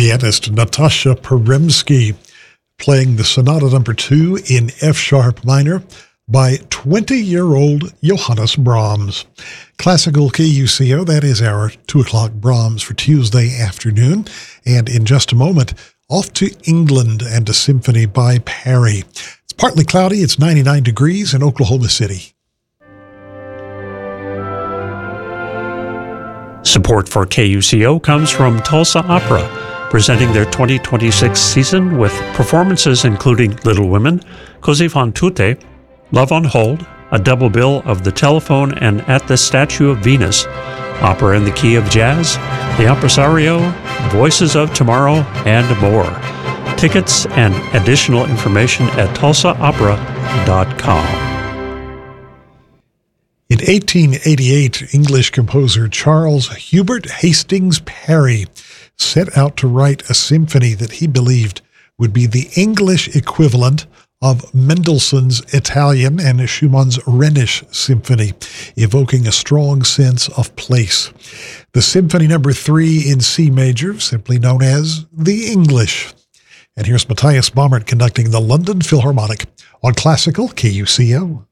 pianist Natasha Peremsky playing the Sonata No. 2 in F-sharp minor by 20-year-old Johannes Brahms. Classical KUCO, that is our 2 o'clock Brahms for Tuesday afternoon. And in just a moment, off to England and a symphony by Parry. It's partly cloudy. It's 99 degrees in Oklahoma City. Support for KUCO comes from Tulsa Opera, presenting their 2026 season with performances including Little Women, Così fan tutte, Love on Hold, a double bill of The Telephone and At the Statue of Venus, Opera in the Key of Jazz, The Impresario, Voices of Tomorrow, and more. Tickets and additional information at tulsaopera.com. In 1888, English composer Charles Hubert Hastings Parry set out to write a symphony that he believed would be the English equivalent of Mendelssohn's Italian and Schumann's Rhenish symphony, evoking a strong sense of place. The Symphony No. 3 in C major, simply known as the English. And here's Matthias Baumert conducting the London Philharmonic on Classical KUCO.